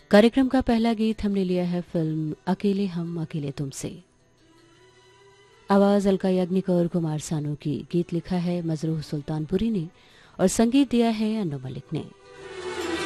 कार्यक्रम का पहला गीत हमने लिया है फिल्म अकेले हम अकेले तुमसे। आवाज अलका याग्निक और कुमार सानू की। गीत लिखा है मजरूह सुल्तानपुरी ने और संगीत दिया है अन्नू मलिक ने।